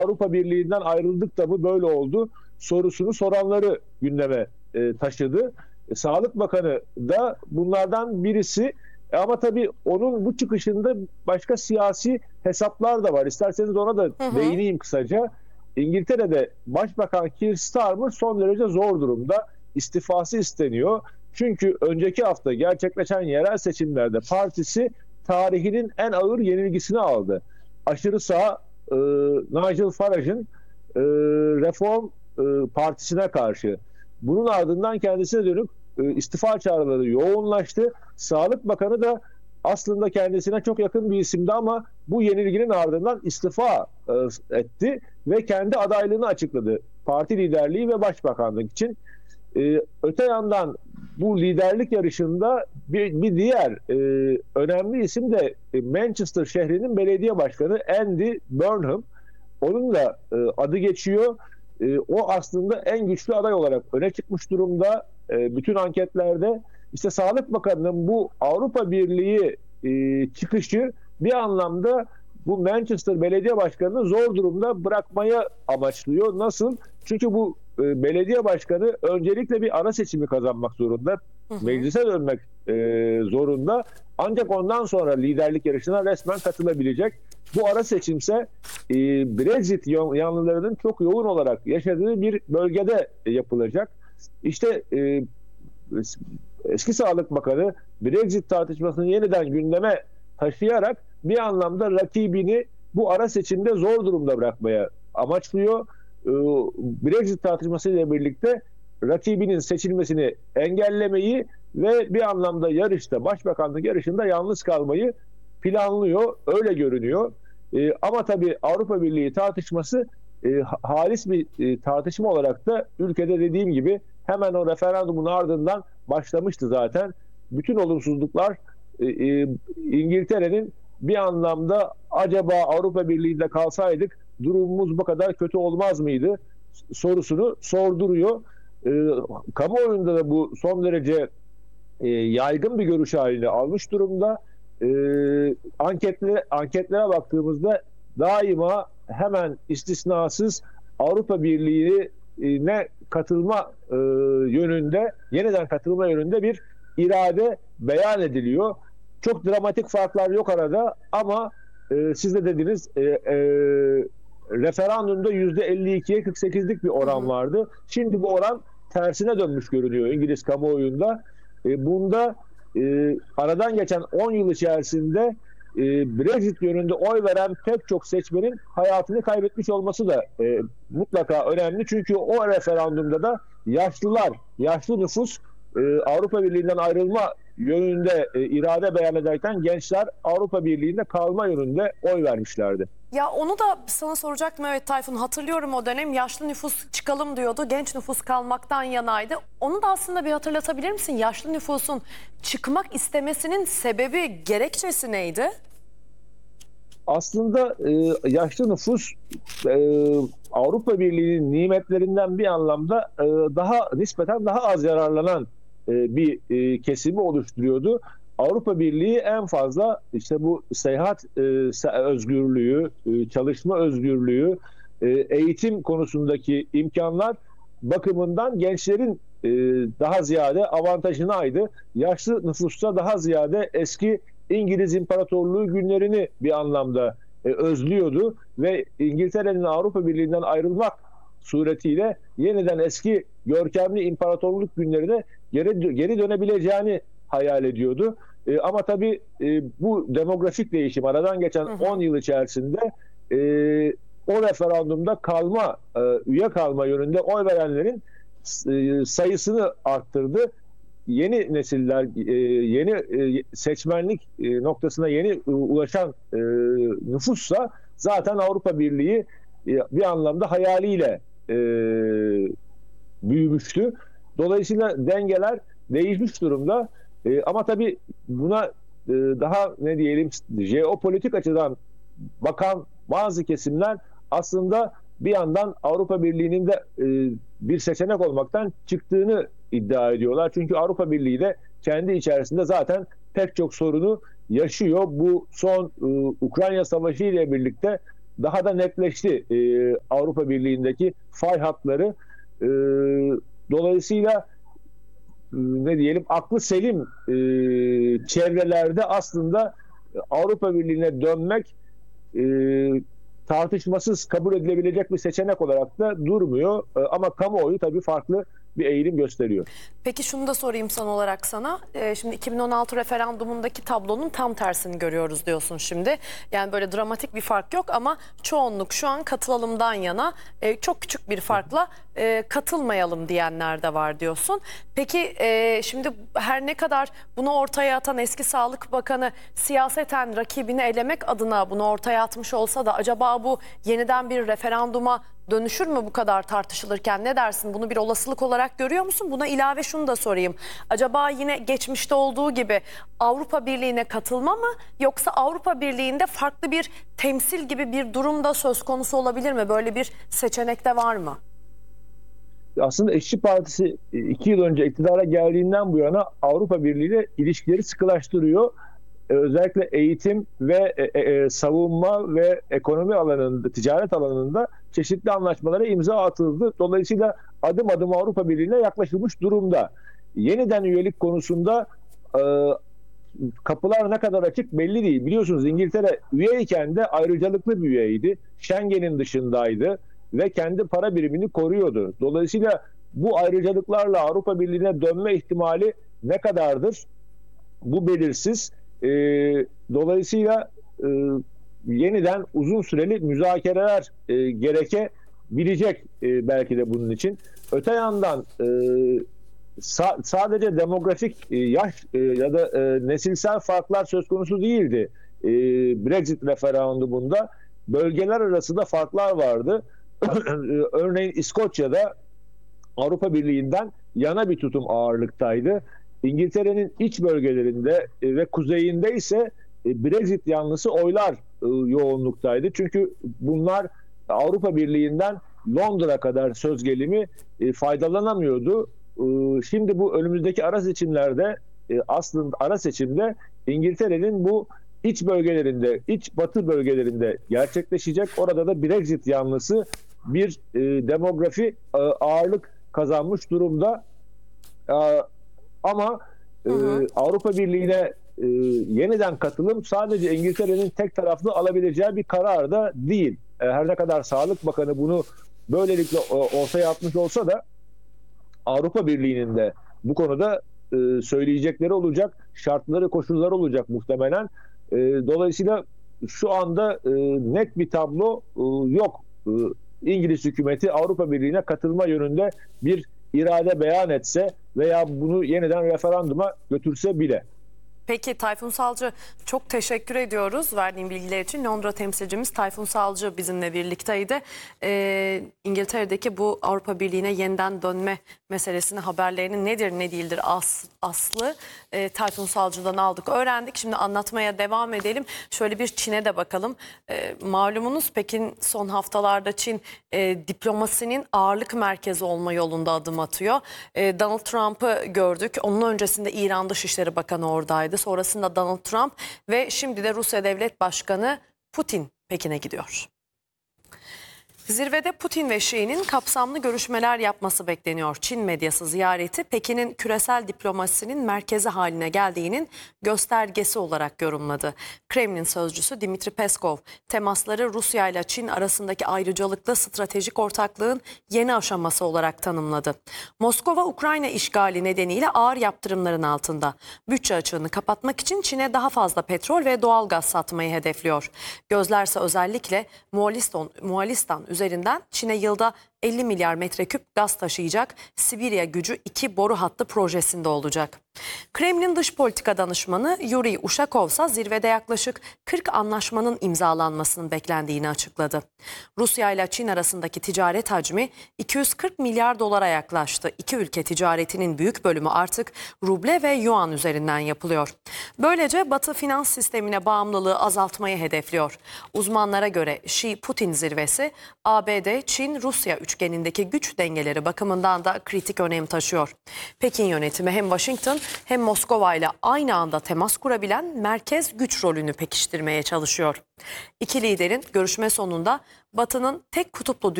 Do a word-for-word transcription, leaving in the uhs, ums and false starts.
Avrupa Birliği'nden ayrıldık da mı böyle oldu sorusunu soranları gündeme e, taşıdı. E, Sağlık Bakanı da bunlardan birisi. E, ama tabii onun bu çıkışında başka siyasi hesaplar da var. İsterseniz ona da Hı hı. değineyim kısaca. İngiltere'de Başbakan Keir Starmer son derece zor durumda. İstifası isteniyor. Çünkü önceki hafta gerçekleşen yerel seçimlerde partisi tarihinin en ağır yenilgisini aldı. Aşırı sağ e, Nigel Farage'ın e, Reform e, Partisi'ne karşı. Bunun ardından kendisine dönük e, istifa çağrıları yoğunlaştı. Sağlık Bakanı da aslında kendisine çok yakın bir isimdi ama bu yenilginin ardından istifa e, etti ve kendi adaylığını açıkladı. Parti liderliği ve başbakanlık için. Ee, öte yandan bu liderlik yarışında bir, bir diğer e, önemli isim de Manchester şehrinin belediye başkanı Andy Burnham. Onun da e, adı geçiyor. E, o aslında en güçlü aday olarak öne çıkmış durumda e, bütün anketlerde. İşte Sağlık Bakanı'nın bu Avrupa Birliği e, çıkışı bir anlamda bu Manchester Belediye Başkanı'nı zor durumda bırakmaya amaçlıyor. Nasıl? Çünkü bu e, belediye başkanı öncelikle bir ara seçimi kazanmak zorunda. Hı hı. Meclise dönmek e, zorunda. Ancak ondan sonra liderlik yarışına resmen katılabilecek. Bu ara seçimse e, Brexit yanlılarının çok yoğun olarak yaşadığı bir bölgede yapılacak. İşte e, eski Sağlık Bakanı Brexit tartışmasını yeniden gündeme taşıyarak bir anlamda rakibini bu ara seçimde zor durumda bırakmaya amaçlıyor. Brexit tartışmasıyla birlikte rakibinin seçilmesini engellemeyi ve bir anlamda yarışta, başbakanlık yarışında yalnız kalmayı planlıyor. Öyle görünüyor. Ama tabii Avrupa Birliği tartışması halis bir tartışma olarak da ülkede dediğim gibi hemen o referandumun ardından başlamıştı zaten. Bütün olumsuzluklar İngiltere'nin bir anlamda acaba Avrupa Birliği'nde kalsaydık durumumuz bu kadar kötü olmaz mıydı sorusunu sorduruyor. E, kamuoyunda da bu son derece e, yaygın bir görüş haline almış durumda. E, anketlere, anketlere baktığımızda daima hemen istisnasız Avrupa Birliği'ne katılma e, yönünde, yeniden katılma yönünde bir irade beyan ediliyor. Çok dramatik farklar yok arada ama e, siz de dediniz e, e, referandumda yüzde elli ikiye kırk sekizlik bir oran vardı. Şimdi bu oran tersine dönmüş görünüyor İngiliz kamuoyunda. E, bunda e, aradan geçen on yıl içerisinde e, Brexit yönünde oy veren pek çok seçmenin hayatını kaybetmiş olması da e, mutlaka önemli. Çünkü o referandumda da yaşlılar, yaşlı nüfus e, Avrupa Birliği'nden ayrılma yönünde e, irade beyan ederken gençler Avrupa Birliği'nde kalma yönünde oy vermişlerdi. Ya onu da sana soracaktım, evet Tayfun, hatırlıyorum o dönem yaşlı nüfus çıkalım diyordu, genç nüfus kalmaktan yanaydı. Onu da aslında bir hatırlatabilir misin? Yaşlı nüfusun çıkmak istemesinin sebebi, gerekçesi neydi? Aslında e, yaşlı nüfus e, Avrupa Birliği'nin nimetlerinden bir anlamda e, daha nispeten daha az yararlanan e, bir e, kesimi oluşturuyordu. Avrupa Birliği en fazla işte bu seyahat e, özgürlüğü, e, çalışma özgürlüğü, e, eğitim konusundaki imkanlar bakımından gençlerin e, daha ziyade avantajınaydı. Yaşlı nüfusta daha ziyade eski İngiliz İmparatorluğu günlerini bir anlamda e, özlüyordu ve İngiltere'nin Avrupa Birliği'nden ayrılmak suretiyle yeniden eski görkemli imparatorluk günlerine geri, geri dönebileceğini hayal ediyordu. E, ama tabii e, bu demografik değişim aradan geçen hı hı. on yıl içerisinde e, o referandumda kalma, e, üye kalma yönünde oy verenlerin e, sayısını arttırdı. Yeni nesiller, e, yeni e, seçmenlik e, noktasına yeni e, ulaşan e, nüfussa zaten Avrupa Birliği e, bir anlamda hayaliyle e, büyümüştü. Dolayısıyla dengeler değişmiş durumda. E, ama tabii buna e, daha ne diyelim jeopolitik açıdan bakan bazı kesimler aslında bir yandan Avrupa Birliği'nin de e, bir seçenek olmaktan çıktığını iddia ediyorlar. Çünkü Avrupa Birliği de kendi içerisinde zaten pek çok sorunu yaşıyor. Bu son e, Ukrayna Savaşı ile birlikte daha da netleşti e, Avrupa Birliği'ndeki fay hatları. E, dolayısıyla ne diyelim aklı selim e, çevrelerde aslında Avrupa Birliği'ne dönmek e, tartışmasız kabul edilebilecek bir seçenek olarak da durmuyor. E, ama kamuoyu tabii farklı bir eğilim gösteriyor. Peki şunu da sorayım son olarak sana. Ee, şimdi iki bin on altı referandumundaki tablonun tam tersini görüyoruz diyorsun şimdi. Yani böyle dramatik bir fark yok ama çoğunluk şu an katılalımdan yana, e, çok küçük bir farkla e, katılmayalım diyenler de var diyorsun. Peki e, şimdi her ne kadar bunu ortaya atan eski Sağlık Bakanı siyaseten rakibini elemek adına bunu ortaya atmış olsa da acaba bu yeniden bir referanduma dönüşür mü bu kadar tartışılırken? Ne dersin? Bunu bir olasılık olarak görüyor musun? Buna ilave şunu da sorayım. Acaba yine geçmişte olduğu gibi Avrupa Birliği'ne katılma mı, yoksa Avrupa Birliği'nde farklı bir temsil gibi bir durumda söz konusu olabilir mi? Böyle bir seçenek de var mı? Aslında İşçi Partisi iki yıl önce iktidara geldiğinden bu yana Avrupa Birliği ile ilişkileri sıkılaştırıyor. Özellikle eğitim ve e, e, savunma ve ekonomi alanında, ticaret alanında çeşitli anlaşmalara imza atıldı. Dolayısıyla adım adım Avrupa Birliği'ne yaklaşılmış durumda. Yeniden üyelik konusunda e, kapılar ne kadar açık belli değil. Biliyorsunuz İngiltere üyeyken de ayrıcalıklı bir üyeydi. Schengen'in dışındaydı ve kendi para birimini koruyordu. Dolayısıyla bu ayrıcalıklarla Avrupa Birliği'ne dönme ihtimali ne kadardır? Bu belirsiz. E, dolayısıyla e, yeniden uzun süreli müzakereler e, gerekebilecek e, belki de bunun için. Öte yandan e, sa sadece demografik e, yaş e, ya da e, nesilsel farklar söz konusu değildi. E, Brexit referandumunda bölgeler arasında farklar vardı. Örneğin İskoçya'da Avrupa Birliği'nden yana bir tutum ağırlıktaydı. İngiltere'nin iç bölgelerinde ve kuzeyinde ise Brexit yanlısı oylar yoğunluktaydı. Çünkü bunlar Avrupa Birliği'nden Londra kadar söz gelimi faydalanamıyordu. Şimdi bu önümüzdeki ara seçimlerde, aslında ara seçimde İngiltere'nin bu iç bölgelerinde, iç batı bölgelerinde gerçekleşecek. Orada da Brexit yanlısı bir demografi ağırlık kazanmış durumda. Ama hı hı. E, Avrupa Birliği'ne e, yeniden katılım sadece İngiltere'nin tek taraflı alabileceği bir karar da değil. E, her ne kadar Sağlık Bakanı bunu böylelikle ortaya atmış olsa da Avrupa Birliği'nin de bu konuda e, söyleyecekleri olacak, şartları, koşulları olacak muhtemelen. E, dolayısıyla şu anda e, net bir tablo e, yok. E, İngiliz hükümeti Avrupa Birliği'ne katılma yönünde bir irade beyan etse veya bunu yeniden referanduma götürse bile. Peki Tayfun Salcı, çok teşekkür ediyoruz verdiğin bilgiler için. Londra temsilcimiz Tayfun Salcı bizimle birlikteydi. Ee, İngiltere'deki bu Avrupa Birliği'ne yeniden dönme meselesini, haberlerinin nedir ne değildir as, aslı e, Tayfun Salcı'dan aldık, öğrendik. Şimdi anlatmaya devam edelim. Şöyle bir Çin'e de bakalım. E, malumunuz Pekin son haftalarda Çin e, diplomasinin ağırlık merkezi olma yolunda adım atıyor. E, Donald Trump'ı gördük. Onun öncesinde İran Dışişleri Bakanı oradaydı. Sonrasında Donald Trump ve şimdi de Rusya Devlet Başkanı Putin Pekin'e gidiyor. Zirvede Putin ve Xi'nin kapsamlı görüşmeler yapması bekleniyor. Çin medyası ziyareti Pekin'in küresel diplomasinin merkezi haline geldiğinin göstergesi olarak yorumladı. Kremlin sözcüsü Dmitri Peskov, temasları Rusya ile Çin arasındaki ayrıcalıklı stratejik ortaklığın yeni aşaması olarak tanımladı. Moskova, Ukrayna işgali nedeniyle ağır yaptırımların altında. Bütçe açığını kapatmak için Çin'e daha fazla petrol ve doğal gaz satmayı hedefliyor. Gözlerse özellikle Moğolistan, Moğolistan üzerinden Çin'e yılda elli milyar metreküp gaz taşıyacak Sibirya Gücü iki boru hattı projesinde olacak. Kremlin dış politika danışmanı Yuri Ushakov ise zirvede yaklaşık kırk anlaşmanın imzalanmasının beklendiğini açıkladı. Rusya ile Çin arasındaki ticaret hacmi iki yüz kırk milyar dolara yaklaştı. İki ülke ticaretinin büyük bölümü artık ruble ve yuan üzerinden yapılıyor. Böylece Batı finans sistemine bağımlılığı azaltmayı hedefliyor. Uzmanlara göre Xi-Putin zirvesi A B D, Çin, Rusya üçgenindeki güç dengeleri bakımından da kritik önem taşıyor. Pekin yönetimi hem Washington hem Moskova ile aynı anda temas kurabilen merkez güç rolünü pekiştirmeye çalışıyor. İki liderin görüşme sonunda Batı'nın tek kutuplu